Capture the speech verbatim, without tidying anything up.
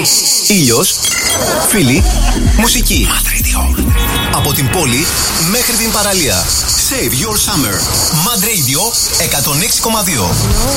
Ήλιος, φίλοι, μουσική. Από την πόλη μέχρι την παραλία. Save your summer. Mad Radio εκατόν έξι κόμμα δύο.